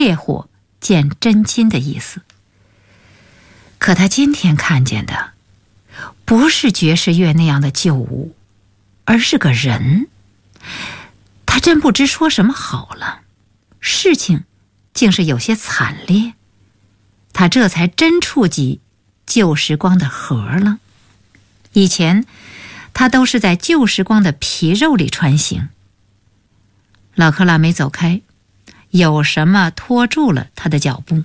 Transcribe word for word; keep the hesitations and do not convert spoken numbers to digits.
烈火见真金的意思。可他今天看见的不是爵士乐那样的旧物，而是个人。他真不知说什么好了，事情竟是有些惨烈。他这才真触及旧时光的核了。以前他都是在旧时光的皮肉里穿行。老克拉没走开，有什么拖住了他的脚步。